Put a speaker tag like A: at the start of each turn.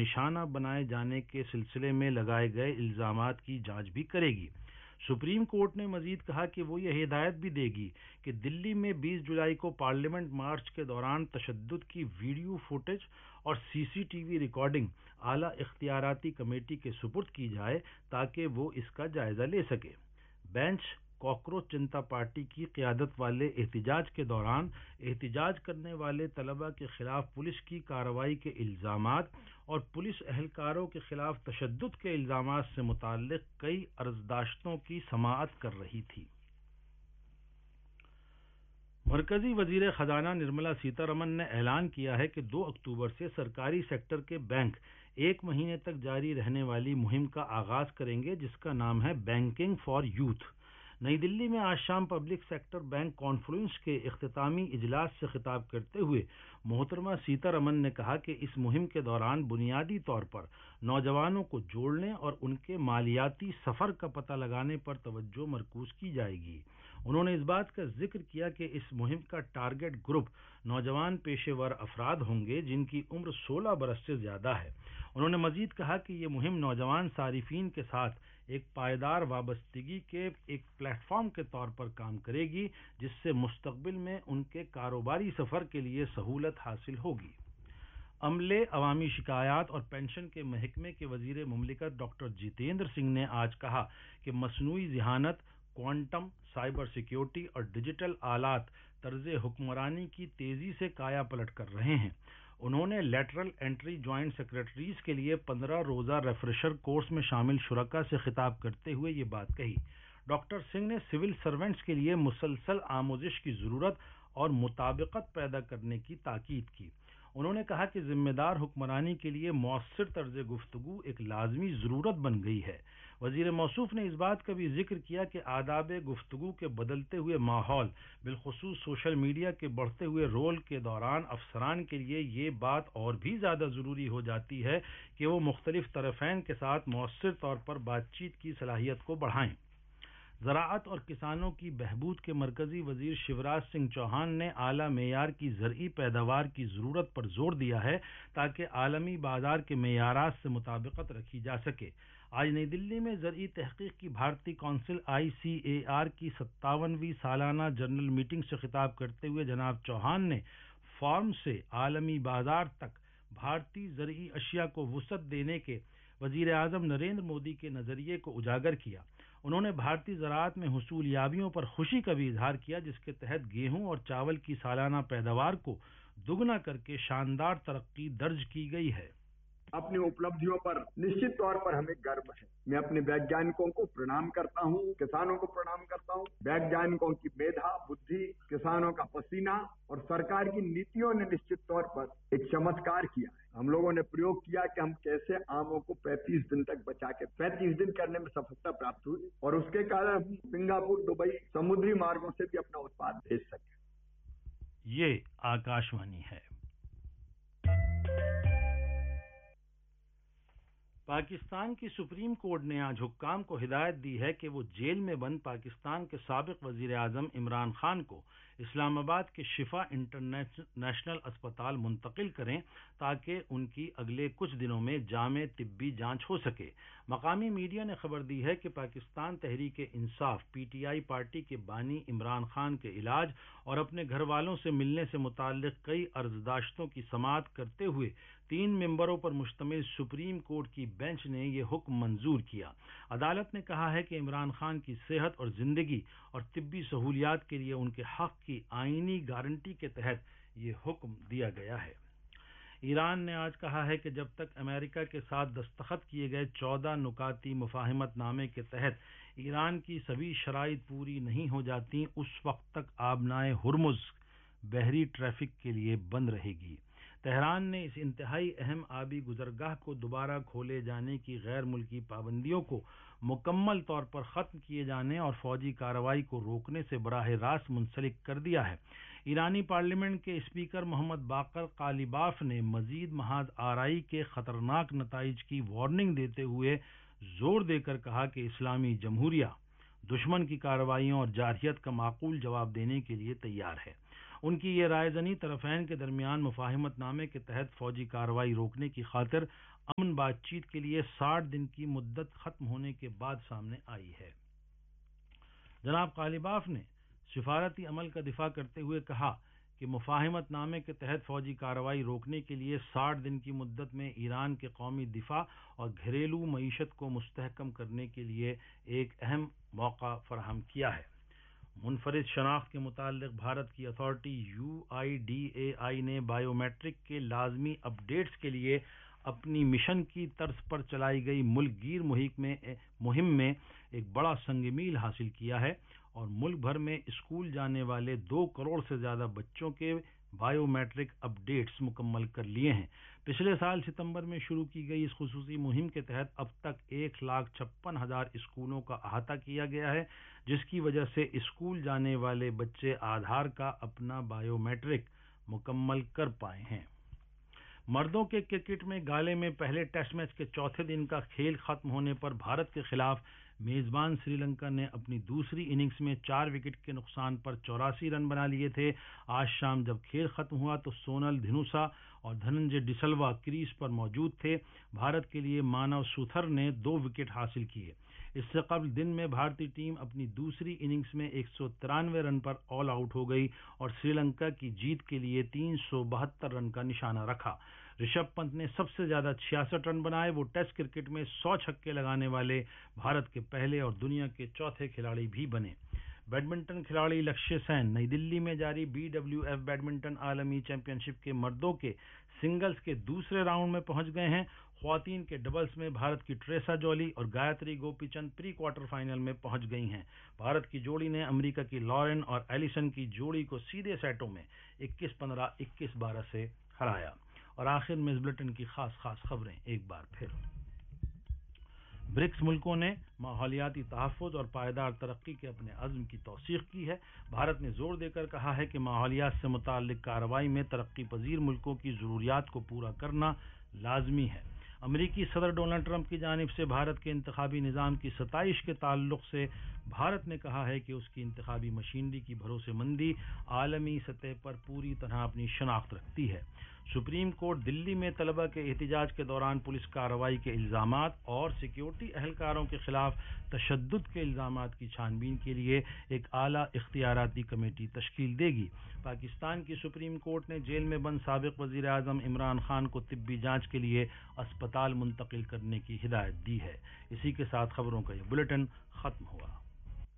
A: نشانہ بنائے جانے کے سلسلے میں لگائے گئے الزامات کی جانچ بھی کرے گی۔ سپریم کورٹ نے مزید کہا کہ وہ یہ ہدایت بھی دے گی کہ دلی میں 20 جولائی کو پارلیمنٹ مارچ کے دوران تشدد کی ویڈیو فوٹیج اور سی سی ٹی وی ریکارڈنگ اعلیٰ اختیاراتی کمیٹی کے سپرد کی جائے تاکہ وہ اس کا جائزہ لے سکے۔ بینچ کاکروچ جنتا پارٹی کی قیادت والے احتجاج کے دوران احتجاج کرنے والے طلباء کے خلاف پولیس کی کارروائی کے الزامات اور پولیس اہلکاروں کے خلاف تشدد کے الزامات سے متعلق کئی عرضداشتوں کی سماعت کر رہی تھی۔ مرکزی وزیر خزانہ نرملا سیتا رمن نے اعلان کیا ہے کہ 2 اکتوبر سے سرکاری سیکٹر کے بینک 1 مہینے تک جاری رہنے والی مہم کا آغاز کریں گے جس کا نام ہے بینکنگ فار یوتھ۔ نئی دلی میں آج شام پبلک سیکٹر بینک کانفرنس کے اختتامی اجلاس سے خطاب کرتے ہوئے محترمہ سیتا رمن نے کہا کہ اس مہم کے دوران بنیادی طور پر نوجوانوں کو جوڑنے اور ان کے مالیاتی سفر کا پتہ لگانے پر توجہ مرکوز کی جائے گی۔ انہوں نے اس بات کا ذکر کیا کہ اس مہم کا ٹارگٹ گروپ نوجوان پیشے ور افراد ہوں گے جن کی عمر 16 برس سے زیادہ ہے۔ انہوں نے مزید کہا کہ یہ مہم نوجوان صارفین کے ساتھ ایک پائیدار وابستگی کے ایک پلیٹ فارم کے طور پر کام کرے گی جس سے مستقبل میں ان کے کاروباری سفر کے لیے سہولت حاصل ہوگی۔ عملے، عوامی شکایات اور پنشن کے محکمے کے وزیر مملکت ڈاکٹر جتیندر سنگھ نے آج کہا کہ مصنوعی ذہانت، کوانٹم، سائبر سیکیورٹی اور ڈیجیٹل آلات طرز حکمرانی کی تیزی سے کایا پلٹ کر رہے ہیں۔ انہوں نے لیٹرل انٹری جوائنٹ سیکرٹریز کے لیے 15 روزہ ریفریشر کورس میں شامل شرکاء سے خطاب کرتے ہوئے یہ بات کہی۔ ڈاکٹر سنگھ نے سول سرونٹس کے لیے مسلسل آموزش کی ضرورت اور مطابقت پیدا کرنے کی تاکید کی۔ انہوں نے کہا کہ ذمہ دار حکمرانی کے لیے مؤثر طرز گفتگو ایک لازمی ضرورت بن گئی ہے۔ وزیر موصوف نے اس بات کا بھی ذکر کیا کہ آداب گفتگو کے بدلتے ہوئے ماحول، بالخصوص سوشل میڈیا کے بڑھتے ہوئے رول کے دوران افسران کے لیے یہ بات اور بھی زیادہ ضروری ہو جاتی ہے کہ وہ مختلف طرفین کے ساتھ مؤثر طور پر بات چیت کی صلاحیت کو بڑھائیں۔ زراعت اور کسانوں کی بہبود کے مرکزی وزیر شیوراج سنگھ چوہان نے اعلیٰ معیار کی زرعی پیداوار کی ضرورت پر زور دیا ہے تاکہ عالمی بازار کے معیارات سے مطابقت رکھی جا سکے۔ آج نئی دلی میں زرعی تحقیق کی بھارتی کونسل ICAR کی 57ویں سالانہ جنرل میٹنگ سے خطاب کرتے ہوئے جناب چوہان نے فارم سے عالمی بازار تک بھارتی زرعی اشیاء کو وسعت دینے کے وزیر اعظم نریندر مودی کے نظریے کو اجاگر کیا۔ انہوں نے بھارتی زراعت میں حصولیابیوں پر خوشی کا بھی اظہار کیا جس کے تحت گیہوں اور چاول کی سالانہ پیداوار کو دگنا کر کے شاندار ترقی درج کی گئی ہے۔
B: اپنی اپلبدھیوں پر نشچت طور پر ہمیں گرو ہے۔ میں اپنے ویگیانکوں کو پرنام کرتا ہوں، کسانوں کو پرنام کرتا ہوں۔ ویگیانکوں کی میدھا، بدھی، کسانوں کا پسینہ اور سرکار کی نیتیوں نے نشچت طور پر ایک چمتکار کیا ہے۔ ہم لوگوں نے پریوگ کیا کہ ہم کیسے آموں کو 35 دن تک بچا کے 35 دن کرنے میں سفلتا پراپت ہوئی اور اس کے کارن ہم سنگاپور، دبئی سمندری مارگوں سے بھی اپنا اتپاد بھیج سکے۔
A: یہ آکاشوانی ہے۔ پاکستان کی سپریم کورٹ نے آج حکام کو ہدایت دی ہے کہ وہ جیل میں بند پاکستان کے سابق وزیر اعظم عمران خان کو اسلام آباد کے شفا انٹرنیشنل اسپتال منتقل کریں تاکہ ان کی اگلے کچھ دنوں میں جامع طبی جانچ ہو سکے۔ مقامی میڈیا نے خبر دی ہے کہ پاکستان تحریک انصاف PTI پارٹی کے بانی عمران خان کے علاج اور اپنے گھر والوں سے ملنے سے متعلق کئی عرضداشتوں کی سماعت کرتے ہوئے 3 ممبروں پر مشتمل سپریم کورٹ کی بینچ نے یہ حکم منظور کیا۔ عدالت نے کہا ہے کہ عمران خان کی صحت اور زندگی اور طبی سہولیات کے لیے ان کے حق کی آئینی گارنٹی کے تحت یہ حکم دیا گیا ہے۔ ایران نے آج کہا ہے کہ جب تک امریکہ کے ساتھ دستخط کیے گئے 14 نکاتی مفاہمت نامے کے تحت ایران کی سبھی شرائط پوری نہیں ہو جاتی اس وقت تک آبنائے ہرمز بحری ٹریفک کے لیے بند رہے گی۔ تہران نے اس انتہائی اہم آبی گزرگاہ کو دوبارہ کھولے جانے کی غیر ملکی پابندیوں کو مکمل طور پر ختم کیے جانے اور فوجی کارروائی کو روکنے سے براہ راست منسلک کر دیا ہے۔ ایرانی پارلیمنٹ کے اسپیکر محمد باقر قالیباف نے مزید محاذ آرائی کے خطرناک نتائج کی وارننگ دیتے ہوئے زور دے کر کہا کہ اسلامی جمہوریہ دشمن کی کارروائیوں اور جارحیت کا معقول جواب دینے کے لیے تیار ہے۔ ان کی یہ رائے زنی طرفین کے درمیان مفاہمت نامے کے تحت فوجی کارروائی روکنے کی خاطر امن بات چیت کے لیے 60 دن کی مدت ختم ہونے کے بعد سامنے آئی ہے۔ جناب قالیباف نے سفارتی عمل کا دفاع کرتے ہوئے کہا کہ مفاہمت نامے کے تحت فوجی کارروائی روکنے کے لیے 60 دن کی مدت میں ایران کے قومی دفاع اور گھریلو معیشت کو مستحکم کرنے کے لیے ایک اہم موقع فراہم کیا ہے۔ منفرد شناخت کے متعلق بھارت کی اتھارٹی UIDAI نے بائیو میٹرک کے لازمی اپ ڈیٹس کے لیے اپنی مشن کی طرز پر چلائی گئی ملک گیر مہم میں ایک بڑا سنگ میل حاصل کیا ہے اور ملک بھر میں اسکول جانے والے 2 کروڑ سے زیادہ بچوں کے بائیو میٹرک اپ ڈیٹس مکمل کر لیے ہیں۔ پچھلے سال ستمبر میں شروع کی گئی اس خصوصی مہم کے تحت اب تک 1,56,000 اسکولوں کا احاطہ کیا گیا ہے، جس کی وجہ سے اسکول جانے والے بچے آدھار کا اپنا بائیو میٹرک مکمل کر پائے ہیں۔ مردوں کے کرکٹ میں گالے میں پہلے ٹیسٹ میچ کے چوتھے دن کا کھیل ختم ہونے پر بھارت کے خلاف میزبان سری لنکا نے اپنی دوسری اننگز میں 4 وکٹ کے نقصان پر 84 رن بنا لیے تھے۔ آج شام جب کھیل ختم ہوا تو سونل دھنوسا اور دھننجے ڈسلوا کریز پر موجود تھے۔ بھارت کے لیے مانو سوتھر نے 2 وکٹ حاصل کیے۔ اس سے قبل دن میں بھارتی ٹیم اپنی دوسری اننگز میں 193 رن پر آل آؤٹ ہو گئی اور سری لنکا کی جیت کے لیے 372 رن کا نشانہ رکھا۔ رشبھ پنت نے سب سے زیادہ 66 رن بنائے۔ وہ ٹیسٹ کرکٹ میں 100 چھکے لگانے والے بھارت کے پہلے اور دنیا کے چوتھے کھلاڑی بھی بنے۔ بیڈمنٹن کھلاڑی لکشیہ سین نئی دلی میں جاری BWF بیڈمنٹن عالمی چیمپئن شپ کے مردوں کے سنگلز کے دوسرے راؤنڈ میں پہنچ گئے ہیں۔ خواتین کے ڈبلز میں بھارت کی ٹریسا جولی اور گایتری گوپی چند پری کوارٹر فائنل میں پہنچ گئی ہیں۔ بھارت کی جوڑی نے امریکہ کی لارن اور ایلیسن کی جوڑی کو سیدھے سیٹوں میں 21-15، 21-12 سے ہرایا۔ اور آخر میں اس بلیٹن کی خاص خبریں ایک بار پھر۔ برکس ملکوں نے ماحولیاتی تحفظ اور پائیدار ترقی کے اپنے عزم کی توثیق کی ہے۔ بھارت نے زور دے کر کہا ہے کہ ماحولیات سے متعلق کارروائی میں ترقی پذیر ملکوں کی ضروریات کو پورا کرنا لازمی ہے۔ امریکی صدر ڈونلڈ ٹرمپ کی جانب سے بھارت کے انتخابی نظام کی ستائش کے تعلق سے بھارت نے کہا ہے کہ اس کی انتخابی مشینری کی بھروسے مندی عالمی سطح پر پوری طرح اپنی شناخت رکھتی ہے۔ سپریم کورٹ دلی میں طلبہ کے احتجاج کے دوران پولیس کارروائی کے الزامات اور سیکیورٹی اہلکاروں کے خلاف تشدد کے الزامات کی چھان بین کے لیے ایک اعلیٰ اختیاراتی کمیٹی تشکیل دے گی۔ پاکستان کی سپریم کورٹ نے جیل میں بند سابق وزیر اعظم عمران خان کو طبی جانچ کے لیے اسپتال منتقل کرنے کی ہدایت دی ہے۔ اسی کے ساتھ خبروں کا یہ بلیٹن ختم ہوا۔